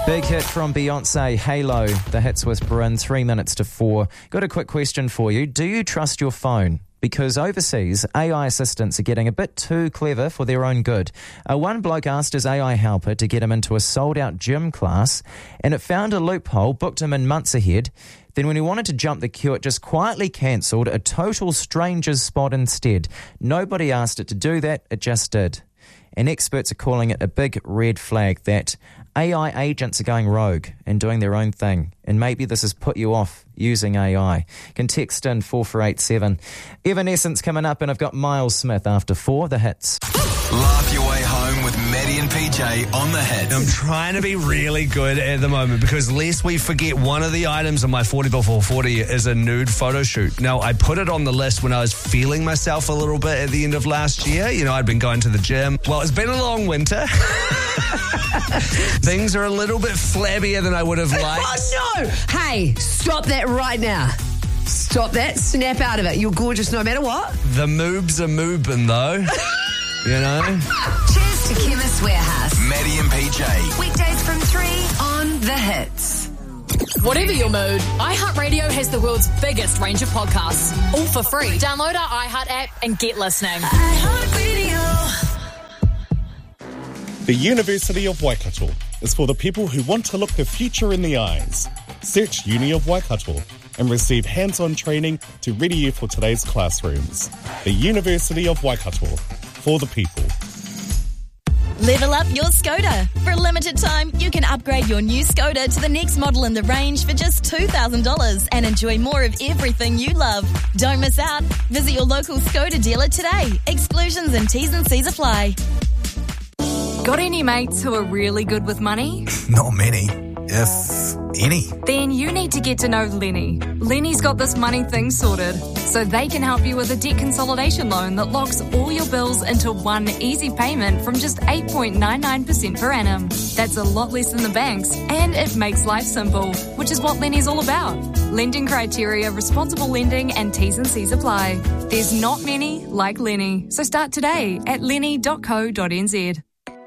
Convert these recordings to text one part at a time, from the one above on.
Big hit from Beyonce, Halo. The hits whisper in 3 minutes to 4. Got a quick question for you. Do you trust your phone? Because overseas, AI assistants are getting a bit too clever for their own good. One bloke asked his AI helper to get him into a sold-out gym class, and it found a loophole, booked him in months ahead. Then when he wanted to jump the queue, it just quietly cancelled a total stranger's spot instead. Nobody asked it to do that, it just did. And experts are calling it a big red flag that AI agents are going rogue and doing their own thing. And maybe this has put you off using AI. Can text in 4487. Evanescence coming up, and I've got Miles Smith after 4, the hits. Laugh your way home with Maddie and PJ on the hits. I'm trying to be really good at the moment because lest we forget, one of the items on my 40 before 40 is a nude photo shoot. Now, I put it on the list when I was feeling myself a little bit at the end of last year. You know, I'd been going to the gym. Well, it's been a long winter. Things are a little bit flabbier than I would have liked. Oh, no! Hey, stop that right now. Stop that. Snap out of it. You're gorgeous no matter what. The moobs are moobin' though. You know? Cheers to Chemist Warehouse. Maddie and PJ. Weekdays from 3 on The Hits. Whatever your mood, iHeartRadio has the world's biggest range of podcasts, all for free. Download our iHeart app and get listening. iHeartRadio. The University of Waikato is for the people who want to look the future in the eyes. Search Uni of Waikato and receive hands-on training to ready you for today's classrooms. The University of Waikato, for the people. Level up your Skoda. For a limited time, you can upgrade your new Skoda to the next model in the range for just $2,000 and enjoy more of everything you love. Don't miss out. Visit your local Skoda dealer today. Exclusions and T's and C's apply. Got any mates who are really good with money? Not many, if any. Then you need to get to know Lenny. Lenny's got this money thing sorted, so they can help you with a debt consolidation loan that locks all your bills into one easy payment from just 8.99% per annum. That's a lot less than the banks, and it makes life simple, which is what Lenny's all about. Lending criteria, responsible lending, and T's and C's apply. There's not many like Lenny, so start today at lenny.co.nz.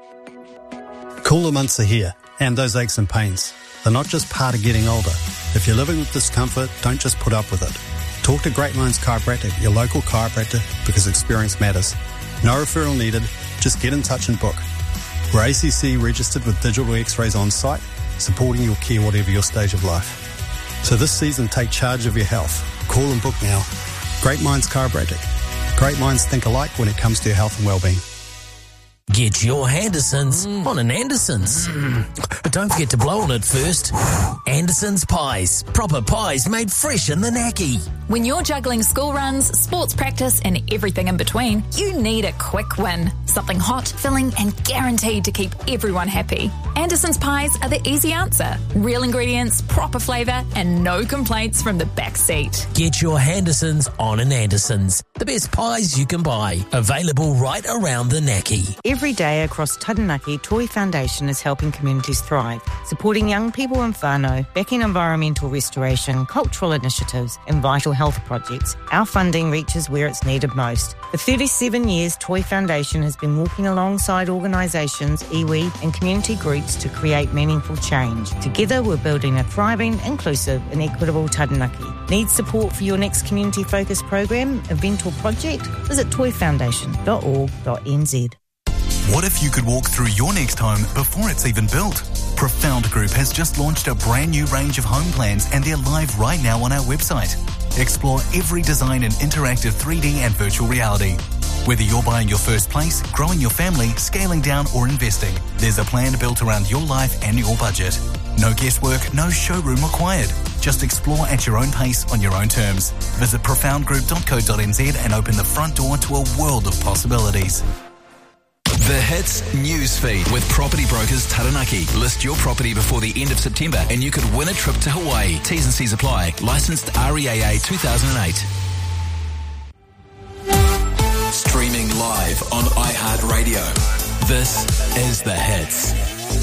Cooler months are here, and those aches and pains. They're not just part of getting older. If you're living with discomfort, don't just put up with it. Talk to Great Minds Chiropractic, your local chiropractor, because experience matters. No referral needed, just get in touch and book. We're ACC registered with digital x-rays on site, supporting your care whatever your stage of life. So this season, take charge of your health. Call and book now. Great Minds Chiropractic. Great minds think alike when it comes to your health and well-being. Get your Andersons on an Andersons. But don't forget to blow on it first. Andersons Pies. Proper pies made fresh in the Naki. When you're juggling school runs, sports practice, and everything in between, you need a quick win. Something hot, filling, and guaranteed to keep everyone happy. Andersons Pies are the easy answer. Real ingredients, proper flavour, and no complaints from the back seat. Get your Andersons on an Andersons. The best pies you can buy. Available right around the Naki. Every day across Taranaki, Toi Foundation is helping communities thrive, supporting young people in whānau, backing environmental restoration, cultural initiatives and vital health projects. Our funding reaches where it's needed most. For 37 years, Toi Foundation has been working alongside organisations, iwi and community groups to create meaningful change. Together, we're building a thriving, inclusive and equitable Taranaki. Need support for your next community-focused program, event or project? Visit toifoundation.org.nz. What if you could walk through your next home before it's even built? Profound Group has just launched a brand new range of home plans, and they're live right now on our website. Explore every design in interactive 3D and virtual reality. Whether you're buying your first place, growing your family, scaling down or investing, there's a plan built around your life and your budget. No guesswork, no showroom required. Just explore at your own pace on your own terms. Visit profoundgroup.co.nz and open the front door to a world of possibilities. The Hits Newsfeed with Property Brokers Taranaki. List your property before the end of September and you could win a trip to Hawaii. T's and C's apply. Licensed REAA 2008. Streaming live on iHeartRadio. This is The Hits.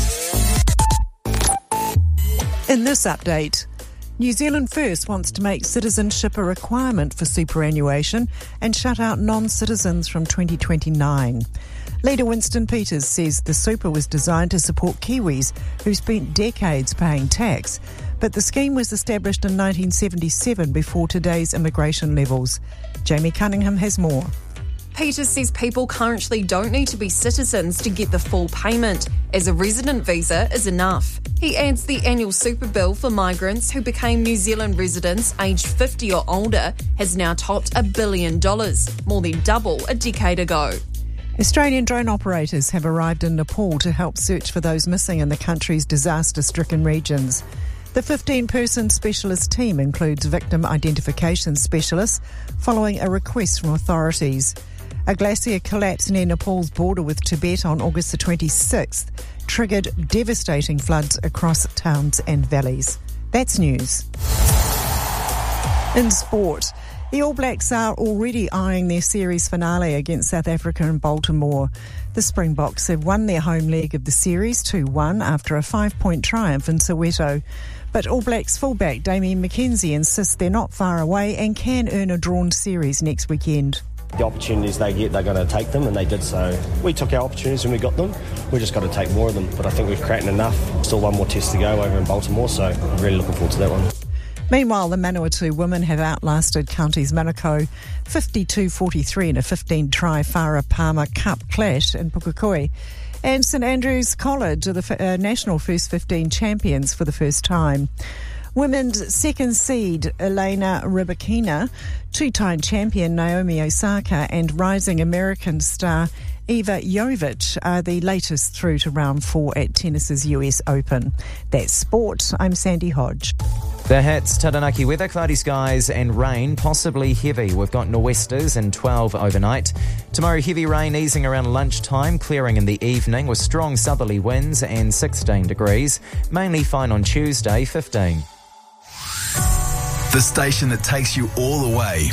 In this update, New Zealand First wants to make citizenship a requirement for superannuation and shut out non-citizens from 2029. Leader Winston Peters says the super was designed to support Kiwis who spent decades paying tax. But the scheme was established in 1977 before today's immigration levels. Jamie Cunningham has more. Peters says people currently don't need to be citizens to get the full payment, as a resident visa is enough. He adds the annual super bill for migrants who became New Zealand residents aged 50 or older has now topped $1 billion, more than double a decade ago. Australian drone operators have arrived in Nepal to help search for those missing in the country's disaster-stricken regions. The 15-person specialist team includes victim identification specialists following a request from authorities. A glacier collapse near Nepal's border with Tibet on August the 26th triggered devastating floods across towns and valleys. That's news. In sport, the All Blacks are already eyeing their series finale against South Africa in Baltimore. The Springboks have won their home leg of the series 2-1 after a 5-point triumph in Soweto. But All Blacks fullback Damian McKenzie insists they're not far away and can earn a drawn series next weekend. The opportunities they get, they're going to take them, and they did so. We took our opportunities when we got them. We just got to take more of them. But I think we've created enough. Still one more test to go over in Baltimore, so I'm really looking forward to that one. Meanwhile, the Manawatu women have outlasted Counties Manukau 52-43 in a 15-try Farah Palmer Cup clash in Pukekohe. And St Andrews College are the national first 15 champions for the first time. Women's second seed Elena Rybakina, two-time champion Naomi Osaka and rising American star Eva Jovic are the latest through to round 4 at tennis's US Open. That's sport. I'm Sandy Hodge. The Hits, Taranaki weather, cloudy skies and rain, possibly heavy. We've got nor'westers and 12 overnight. Tomorrow, heavy rain easing around lunchtime, clearing in the evening with strong southerly winds and 16 degrees. Mainly fine on Tuesday, 15. The station that takes you all the way.